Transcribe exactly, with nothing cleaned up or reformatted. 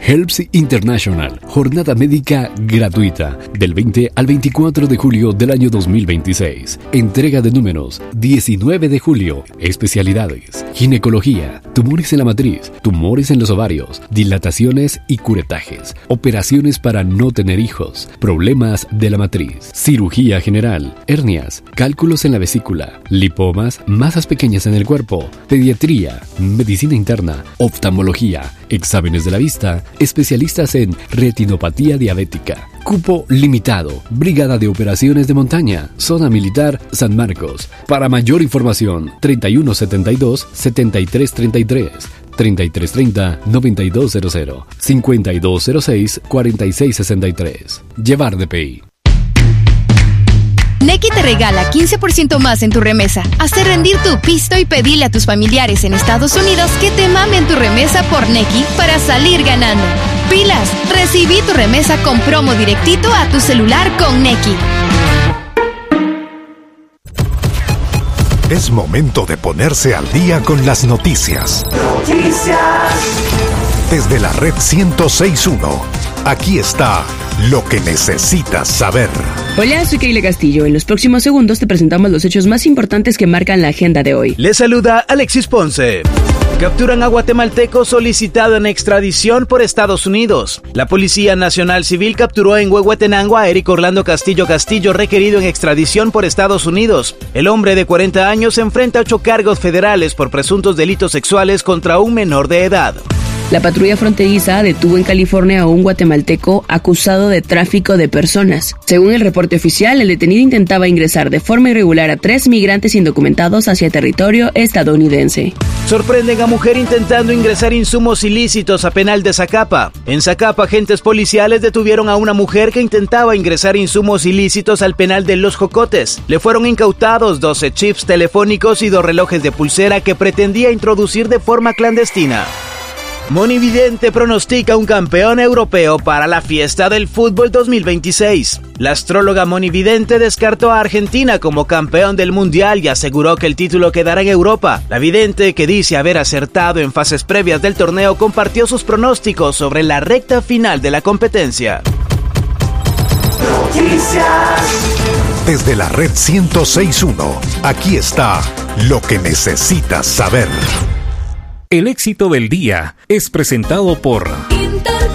Helps International, jornada médica gratuita, del veinte al veinticuatro de julio del año dos mil veintiséis. Entrega de números, diecinueve de julio. Especialidades: ginecología, tumores en la matriz, tumores en los ovarios, dilataciones y curetajes, operaciones para no tener hijos, problemas de la matriz, cirugía general, hernias, cálculos en la vesícula, lipomas, masas pequeñas en el cuerpo, pediatría, medicina interna, oftalmología, exámenes de la vista, especialistas en retinopatía diabética. Cupo limitado. Brigada de Operaciones de Montaña, Zona Militar San Marcos. Para mayor información, treinta y uno setenta y dos, setenta y tres treinta y tres, treinta y tres treinta, noventa y dos cero cero, cincuenta y dos cero seis, cuarenta y seis sesenta y tres. Llevar D P I. Nequi te regala quince por ciento más en tu remesa. Hazte rendir tu pisto y pedile a tus familiares en Estados Unidos que te mamen tu remesa por Nequi para salir ganando. ¡Pilas! Recibí tu remesa con promo directito a tu celular con Nequi. Es momento de ponerse al día con las noticias. Noticias. Desde la red ciento seis punto uno, aquí está lo que necesitas saber. Hola, soy Keila Castillo. En los próximos segundos te presentamos los hechos más importantes que marcan la agenda de hoy. Les saluda Alexis Ponce. Capturan a guatemalteco solicitado en extradición por Estados Unidos. La Policía Nacional Civil capturó en Huehuetenango a Eric Orlando Castillo Castillo, requerido en extradición por Estados Unidos. El hombre de cuarenta años enfrenta ocho cargos federales por presuntos delitos sexuales contra un menor de edad. La patrulla fronteriza detuvo en California a un guatemalteco acusado de tráfico de personas. Según el reporte oficial, el detenido intentaba ingresar de forma irregular a tres migrantes indocumentados hacia territorio estadounidense. Sorprenden a mujer intentando ingresar insumos ilícitos a penal de Zacapa. En Zacapa, agentes policiales detuvieron a una mujer que intentaba ingresar insumos ilícitos al penal de Los Jocotes. Le fueron incautados doce chips telefónicos y dos relojes de pulsera que pretendía introducir de forma clandestina. Monividente pronostica un campeón europeo para la fiesta del fútbol dos mil veintiséis. La astróloga Monividente descartó a Argentina como campeón del mundial y aseguró que el título quedará en Europa. La vidente, que dice haber acertado en fases previas del torneo, compartió sus pronósticos sobre la recta final de la competencia. Noticias. Desde la red ciento seis punto uno, aquí está lo que necesitas saber. El éxito del día es presentado por